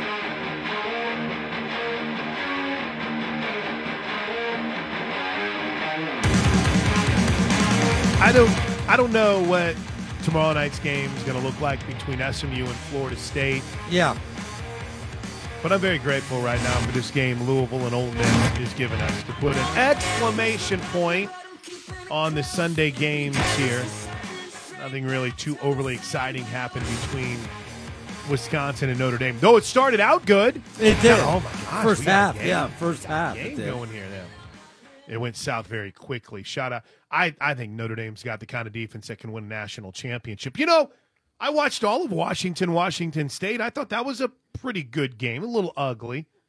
I don't I don't know what tomorrow night's game is going to look like between S M U and Florida State. Yeah. But I'm very grateful right now for this game Louisville and Ole Miss is giving us, to put an exclamation point on the Sunday games here. Nothing really too overly exciting happened between Wisconsin and Notre Dame, though it started out good. It did. Oh my gosh, first half, yeah, first half. Game going here now. It went south very quickly. Shout out. I, I think Notre Dame's got the kind of defense that can win a national championship. You know, I watched all of Washington, Washington State. I thought that was a pretty good game. A little ugly.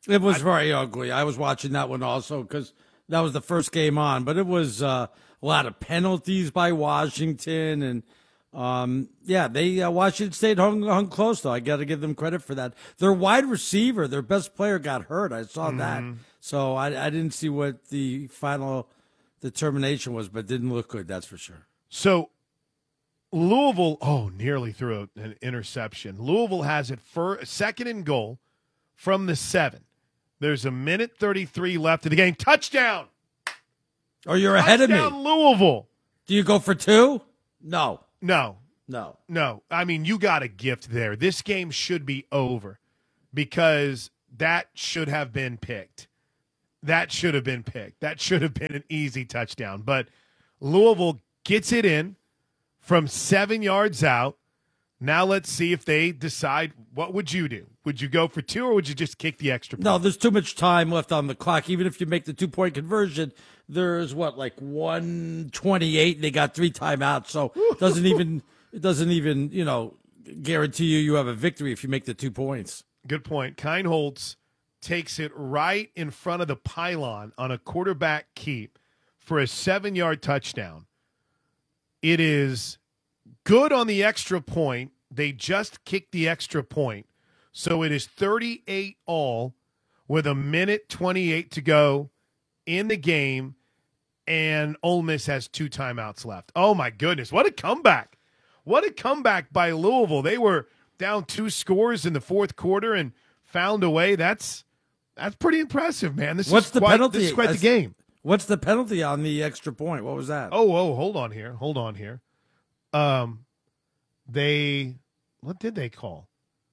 It was I, very ugly. I was watching that one also because that was the first game on, but it was uh, a lot of penalties by Washington, and um, yeah, they uh, Washington State hung, hung close though. I got to give them credit for that. Their wide receiver, their best player, got hurt. I saw mm-hmm. that, so I, I didn't see what the final determination was, but it didn't look good. That's for sure. So Louisville, oh, nearly threw an interception. Louisville has it for second and goal from the seven. There's a minute thirty-three left in the game. Touchdown! Oh, you're ahead of me. Touchdown, Louisville. Do you go for two? No. No. No. No. I mean, you got a gift there. This game should be over because that should have been picked. That should have been picked. That should have been an easy touchdown. But Louisville gets it in from seven yards out. Now let's see if they decide, what would you do? Would you go for two or would you just kick the extra point? No, there's too much time left on the clock. Even if you make the two-point conversion, there's, what, like one twenty-eight, and they got three timeouts. So it doesn't even, it doesn't even, you know, guarantee you you have a victory if you make the two points. Good point. Keinholz takes it right in front of the pylon on a quarterback keep for a seven-yard touchdown. It is good on the extra point. They just kicked the extra point. So it is thirty-eight all with a minute twenty-eight to go in the game, and Ole Miss has two timeouts left. Oh, my goodness. What a comeback. What a comeback by Louisville. They were down two scores in the fourth quarter and found a way. That's that's pretty impressive, man. This What's is the quite, penalty? This is quite the game. What's the penalty on the extra point? What was that? Oh, oh, hold on here. Hold on here. Um, they, what did they call?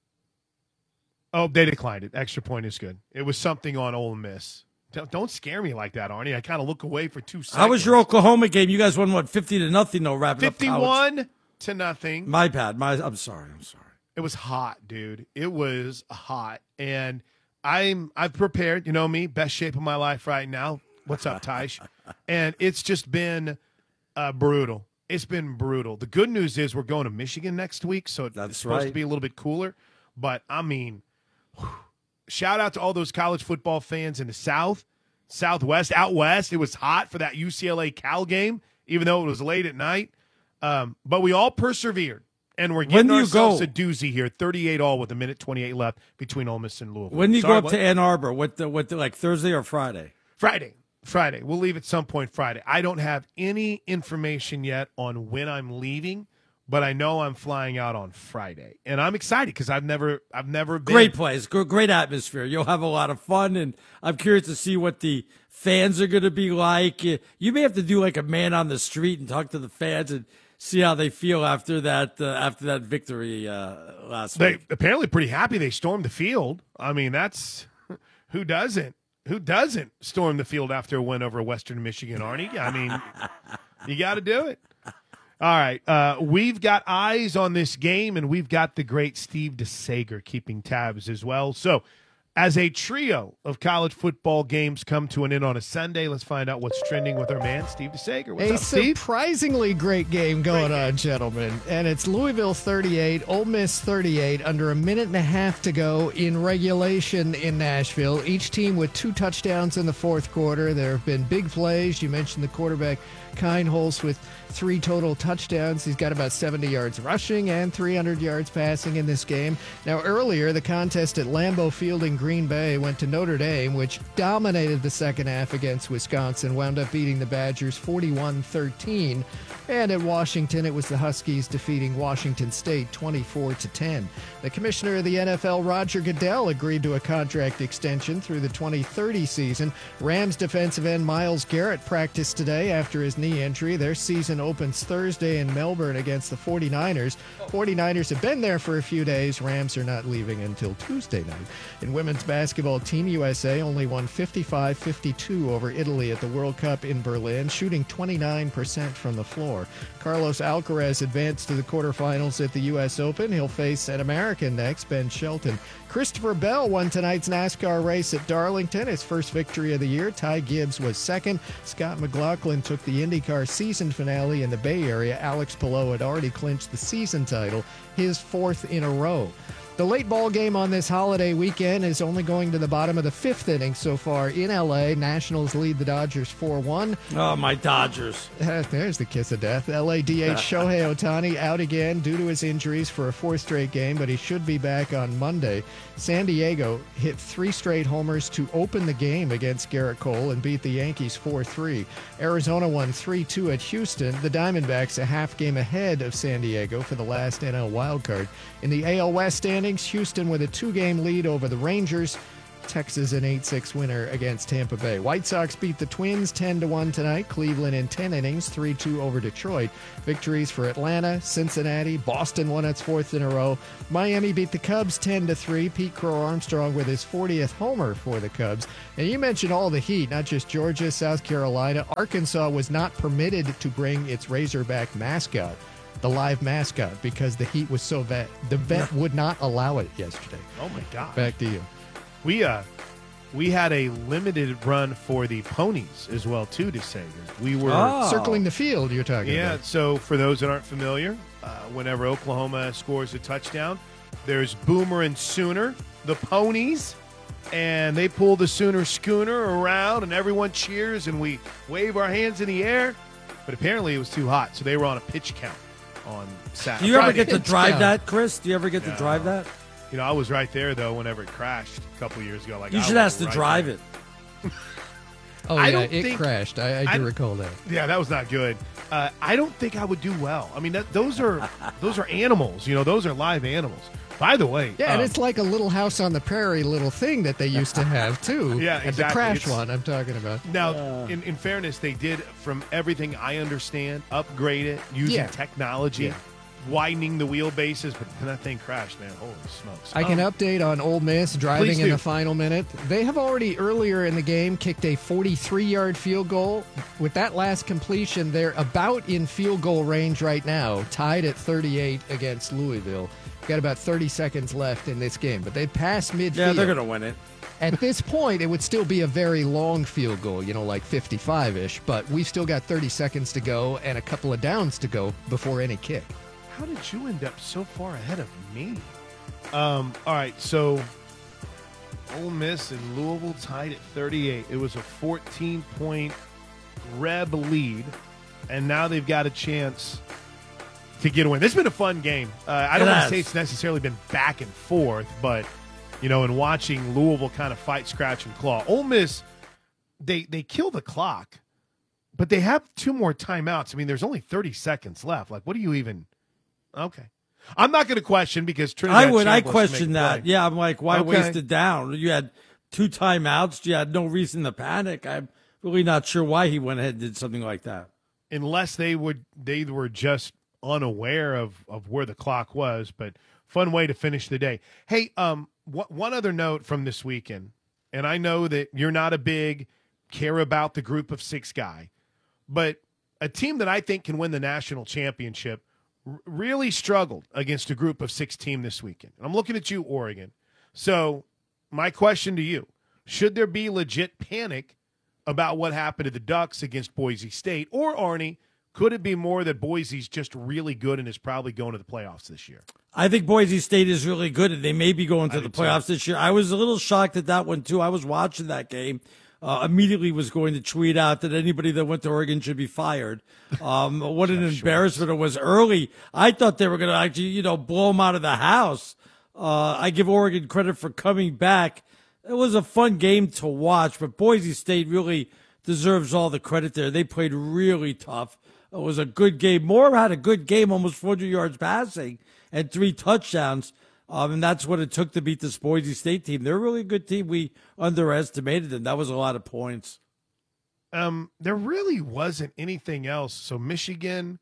Oh, they declined it. Extra point is good. It was something on Ole Miss. Don't, don't scare me like that, Arnie. I kind of look away for two seconds. How was your Oklahoma game? You guys won, what, fifty to nothing, though, wrapping up college. fifty-one to nothing. My bad. My, I'm sorry. I'm sorry. It was hot, dude. It was hot. And I'm, I've prepared, you know me, best shape of my life right now. What's up, Tysh? And it's just been uh, brutal. It's been brutal. The good news is we're going to Michigan next week, so That's it's supposed right. to be a little bit cooler. But, I mean, whew, shout out to all those college football fans in the South, Southwest, out West. It was hot for that U C L A-Cal game, even though it was late at night. Um, but we all persevered, and we're getting ourselves a doozy here, thirty-eight all with a minute twenty-eight left between Ole Miss and Louisville. When do you Sorry, go up what? to Ann Arbor? What, the, what the, like Thursday or Friday? Friday. Friday. We'll leave at some point Friday. I don't have any information yet on when I'm leaving, but I know I'm flying out on Friday, and I'm excited because I've never, I've never been. Great place, great atmosphere. You'll have a lot of fun, and I'm curious to see what the fans are going to be like. You may have to do like a man on the street and talk to the fans and see how they feel after that uh, after that victory uh, last They week. apparently pretty happy they stormed the field. I mean, that's who doesn't. Who doesn't storm the field after a win over Western Michigan, Arnie? I mean, you got to do it. All right. Uh, we've got eyes on this game, and we've got the great Steve DeSager keeping tabs as well. So as a trio of college football games come to an end on a Sunday, let's find out what's trending with our man, Steve DeSager. What's a up, Steve? surprisingly great game going great game. on, gentlemen. And it's Louisville thirty-eight, Ole Miss thirty-eight, under a minute and a half to go in regulation in Nashville. Each team with two touchdowns in the fourth quarter. There have been big plays. You mentioned the quarterback, Keinholz, with three total touchdowns. He's got about seventy yards rushing and three hundred yards passing in this game. Now, earlier, the contest at Lambeau Field in Green Bay went to Notre Dame, which dominated the second half against Wisconsin, wound up beating the Badgers forty-one thirteen. And at Washington, it was the Huskies defeating Washington State twenty-four to ten. The commissioner of the N F L, Roger Goodell, agreed to a contract extension through the twenty thirty season. Rams defensive end Myles Garrett practiced today after his knee injury. Their season opens Thursday in Melbourne against the forty-niners. forty-niners have been there for a few days. Rams are not leaving until Tuesday night. In women's basketball, Team U S A only won fifty-five fifty-two over Italy at the World Cup in Berlin, shooting twenty-nine percent from the floor. Carlos Alcaraz advanced to the quarterfinals at the U S Open. He'll face an American next, Ben Shelton. Christopher Bell won tonight's NASCAR race at Darlington, his first victory of the year. Ty Gibbs was second. Scott McLaughlin took the IndyCar season finale in the Bay Area. Alex Palou had already clinched the season title, his fourth in a row. The late ball game on this holiday weekend is only going to the bottom of the fifth inning so far in L A. Nationals lead the Dodgers four one. Oh, my Dodgers. There's the kiss of death. L A D H Shohei Ohtani out again due to his injuries for a fourth straight game, but he should be back on Monday. San Diego hit three straight homers to open the game against Garrett Cole and beat the Yankees four three. Arizona won three two at Houston. The Diamondbacks a half game ahead of San Diego for the last N L wildcard. In the A L West standings, Houston with a two-game lead over the Rangers. Texas an eight six winner against Tampa Bay. White Sox beat the Twins ten to one tonight. Cleveland in ten innings, three two over Detroit. Victories for Atlanta, Cincinnati, Boston won its fourth in a row. Miami beat the Cubs ten to three. Pete Crow Armstrong with his fortieth homer for the Cubs. And you mentioned all the heat, not just Georgia, South Carolina. Arkansas was not permitted to bring its Razorback mascot, the live mascot, because the heat was so bad. The vet would not allow it yesterday. Oh, my God. Back to you. We uh, we had a limited run for the ponies as well, too, to say. We were oh. circling the field, you're talking yeah, about. Yeah, so for those that aren't familiar, uh, whenever Oklahoma scores a touchdown, there's Boomer and Sooner, the ponies, and they pull the Sooner schooner around, and everyone cheers, and we wave our hands in the air. But apparently it was too hot, so they were on a pitch count on Saturday. Do you ever get to drive that, Chris? Do you ever get no. to drive that? You know, I was right there, though, whenever it crashed a couple years ago. Like You I should was ask to right drive there. it. Oh, I yeah, don't it think, crashed. I, I do I, recall that. Yeah, that was not good. Uh, I don't think I would do well. I mean, that, those are those are animals. You know, those are live animals. By the way. Yeah, um, and it's like a Little House on the Prairie little thing that they used to have, too. Yeah, And exactly. the crash It's- one I'm talking about. Now, in, in fairness, they did, from everything I understand, upgrade it using Yeah. technology, Yeah. widening the wheelbases, but then that thing crashed, man. Holy smokes. I can Um, update on Ole Miss driving please in do. the final minute. They have already earlier in the game kicked a forty-three-yard field goal. With that last completion, they're about in field goal range right now, tied at thirty-eight against Louisville. Got about thirty seconds left in this game, but they passed midfield. Yeah, they're going to win it. At this point, it would still be a very long field goal, you know, like fifty-five-ish, but we've still got thirty seconds to go and a couple of downs to go before any kick. How did you end up so far ahead of me? Um, all right, so Ole Miss and Louisville tied at thirty-eight. It was a fourteen-point Reb lead, and now they've got a chance to get a win. This has been a fun game. Uh, I don't It want to has. say it's necessarily been back and forth, but, you know, in watching Louisville kind of fight, scratch, and claw. Ole Miss, they, they kill the clock, but they have two more timeouts. I mean, there's only thirty seconds left. Like, what do you even – okay. I'm not going to question because Trinidad I would. I Chambliss question make a that. play. Yeah, I'm like, why Okay. waste it down? You had two timeouts. You had no reason to panic. I'm really not sure why he went ahead and did something like that. Unless they would, they were just unaware of, of where the clock was, but fun way to finish the day. Hey, um, wh- one other note from this weekend, and I know that you're not a big care about the group of six guy, but a team that I think can win the national championship r- really struggled against a group of six team this weekend. I'm looking at you, Oregon. So my question to you, should there be legit panic about what happened to the Ducks against Boise State? Or, Arnie, could it be more that Boise's just really good and is probably going to the playoffs this year? I think Boise State is really good, and they may be going to I the do too. playoffs this year. I was a little shocked at that one, too. I was watching that game. Uh, immediately was going to tweet out that anybody that went to Oregon should be fired. Um, what an embarrassment it was early. I thought they were going to actually, you know, blow them out of the house. Uh, I give Oregon credit for coming back. It was a fun game to watch, but Boise State really deserves all the credit there. They played really tough. It was a good game. Moore had a good game, almost four hundred yards passing and three touchdowns. Um, and that's what it took to beat this Boise State team. They're a really good team. We underestimated them. That was a lot of points. Um, there really wasn't anything else. So Michigan,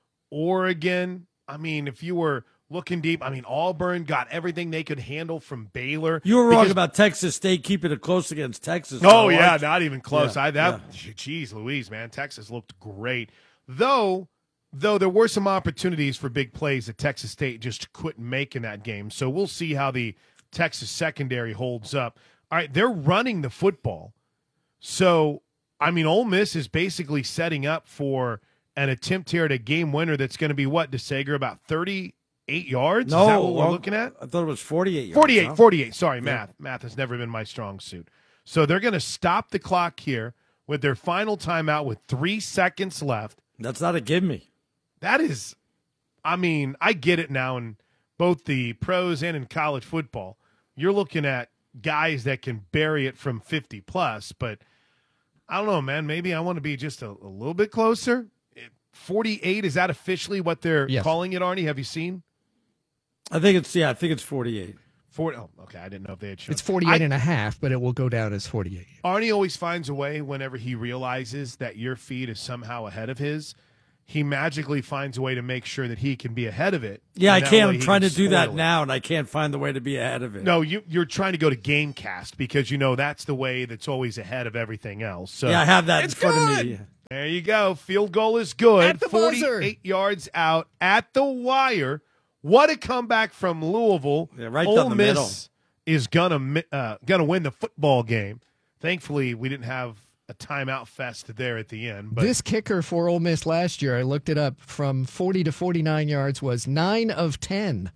Oregon, I mean, if you were looking deep, I mean, Auburn got everything they could handle from Baylor. You were wrong Because- about Texas State keeping it close against Texas. Oh, though. yeah, I- not even close. Yeah, I that yeah. geez, Louise, man, Texas looked great. Though, though there were some opportunities for big plays that Texas State just couldn't make in that game. So we'll see how the Texas secondary holds up. All right, they're running the football. So, I mean, Ole Miss is basically setting up for an attempt here at a game winner that's going to be what, DeSager, about thirty eight yards? No, Is that what we're well, looking at? I thought it was forty-eight yards. forty-eight, huh? forty-eight. Sorry, Yeah. math. Math has never been my strong suit. So they're going to stop the clock here with their final timeout with three seconds left. That's not a gimme. That is, I mean, I get it now in both the pros and in college football. You're looking at guys that can bury it from fifty plus, but I don't know, man. Maybe I want to be just a, a little bit closer. forty-eight, is that officially what they're Yes. calling it, Arnie? Have you seen? I think it's, yeah, I think it's forty-eight. forty, oh, okay, I didn't know if they had shown. It's forty-eight I, and a half, but it will go down as forty-eight. Arnie always finds a way whenever he realizes that your feed is somehow ahead of his. He magically finds a way to make sure that he can be ahead of it. Yeah, I And that can't. way I'm he trying can to do that spoil it. now, and I can't find the way to be ahead of it. No, you, you're trying to go to Gamecast because you know that's the way that's always ahead of everything else. So Yeah, I have that in it's front good. of me. There you go. Field goal is good. At the buzzer. forty-eight yards out at the wire. What a comeback from Louisville. Yeah, right Ole down the Miss middle. is gonna uh, gonna win the football game. Thankfully, we didn't have a timeout fest there at the end. But This kicker for Ole Miss last year, I looked it up, from forty to forty-nine yards was nine of ten.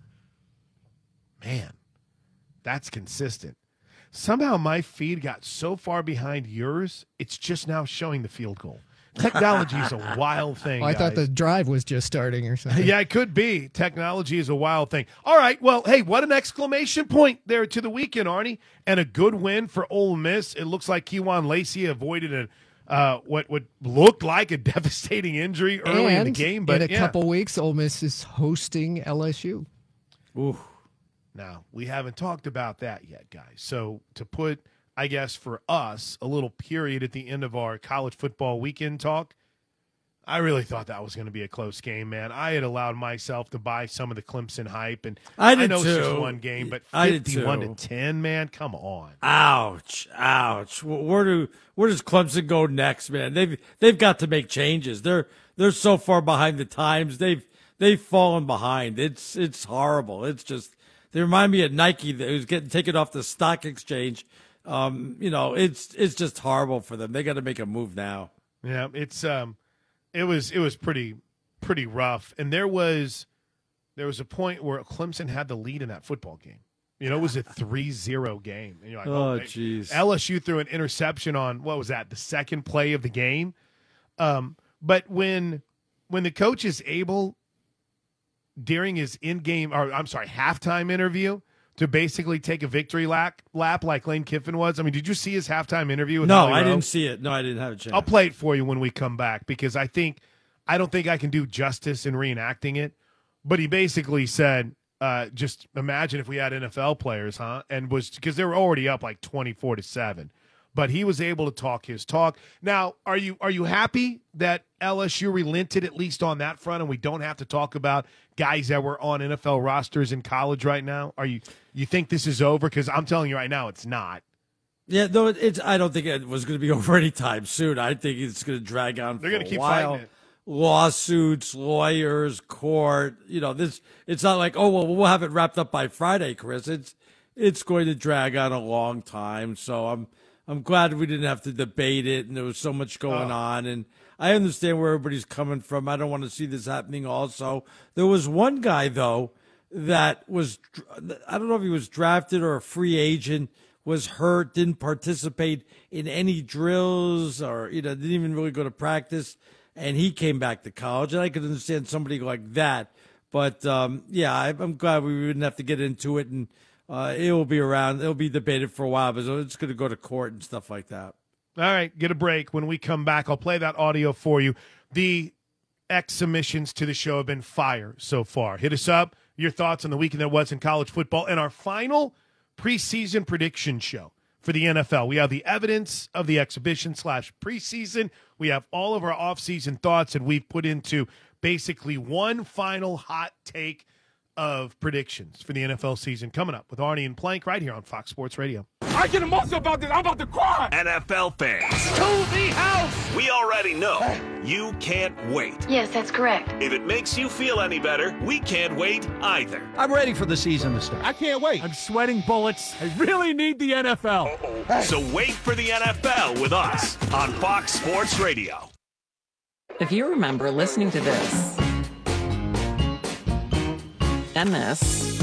man, that's consistent. Somehow my feed got so far behind yours, it's just now showing the field goal. Technology is a wild thing. Oh, I thought guys. the drive was just starting or something. Yeah, it could be. Technology is a wild thing. All right, well, hey, what an exclamation point there to the weekend, Arnie, and a good win for Ole Miss. It looks like Kejuan Lacey avoided a uh, what what looked like a devastating injury early and in the game, but in a yeah. couple weeks, Ole Miss is hosting L S U. Ooh. Now, we haven't talked about that yet, guys. So to put, I guess, for us, a little period at the end of our college football weekend talk, I really thought that was going to be a close game, man. I had allowed myself to buy some of the Clemson hype, and I did know too. it's just one game, but I did fifty-one too. to ten, man, come on. Ouch! Ouch! Where do where does Clemson go next, man? They've they've got to make changes. They're they're so far behind the times. They've they've fallen behind. It's it's horrible. It's just they remind me of Nike that was getting taken off the stock exchange. Um, you know, it's it's just horrible for them. They got to make a move now. Yeah, it's um, it was it was pretty pretty rough, and there was there was a point where Clemson had the lead in that football game. You know, it was a three zero game. And you're like, Oh, oh, jeez. L S U threw an interception on, what was that, the second play of the game? Um, but when when the coach is able, during his in-game, or I'm sorry, halftime interview, to basically take a victory lap, lap like Lane Kiffin was. I mean, did you see his halftime interview with No, Howie I Rowe? didn't see it. No, I didn't have a chance. I'll play it for you when we come back because I think I don't think I can do justice in reenacting it. But he basically said, uh, "Just imagine if we had N F L players, huh?" And was because they were already up like twenty-four to seven. But he was able to talk his talk. Now, are you are you happy that L S U relented at least on that front, and we don't have to talk about guys that were on N F L rosters in college right now? Are you you think this is over? Because I'm telling you right now, it's not. Yeah, no, it- it's. I don't think it was going to be over anytime soon. I think it's going to drag on. They're going gonna to keep while. fighting it. Lawsuits, lawyers, court. You know, this. It's not like, oh well, we'll have it wrapped up by Friday, Chris. It's it's going to drag on a long time. So I'm I'm glad we didn't have to debate it, and there was so much going Oh. on. And I understand where everybody's coming from. I don't want to see this happening. Also, there was one guy though that was. I don't know if he was drafted or a free agent. Was hurt, didn't participate in any drills, or you know, didn't even really go to practice, and he came back to college. And I could understand somebody like that, but um, yeah, I, I'm glad we didn't have to get into it, and uh, it will be around. It'll be debated for a while, but it's going to go to court and stuff like that. All right, get a break. When we come back, I'll play that audio for you. The ex-submissions to the show have been fire so far. Hit us up. Your thoughts on the weekend that was in college football. And our final preseason prediction show for the N F L. We have the evidence of the exhibition slash preseason. We have all of our offseason thoughts, and we've put into basically one final hot take of predictions for the N F L season coming up with Arnie and Plank right here on Fox Sports Radio. I get emotional about this. I'm about to cry. N F L fans, To the house. we already know you can't wait. Yes, that's correct. If it makes you feel any better, we can't wait either. I'm ready for the season to start. I can't wait. I'm sweating bullets. I really need the N F L. So wait for the N F L with us on Fox Sports Radio. If you remember listening to this And this.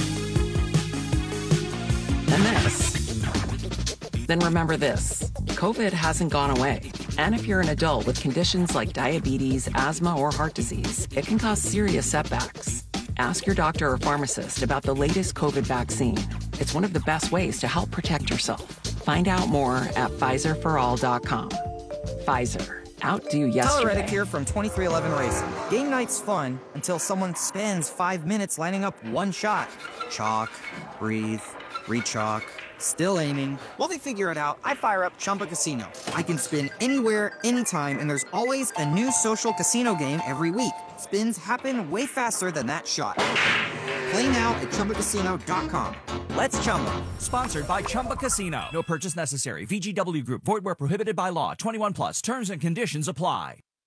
And this. Then remember this. COVID hasn't gone away. And if you're an adult with conditions like diabetes, asthma, or heart disease, it can cause serious setbacks. Ask your doctor or pharmacist about the latest COVID vaccine. It's one of the best ways to help protect yourself. Find out more at Pfizer for all dot com. Pfizer. Outdo yesterday. Tyler Reddick here from twenty-three eleven Racing. Game night's fun until someone spends five minutes lining up one shot. Chalk, breathe, re-chalk, still aiming. While they figure it out, I fire up Chumba Casino. I can spin anywhere, anytime, and there's always a new social casino game every week. Spins happen way faster than that shot. Play now at Chumba Casino dot com. Let's Chumba. Sponsored by Chumba Casino. No purchase necessary. V G W Group. Void where prohibited by law. twenty-one plus. Terms and conditions apply.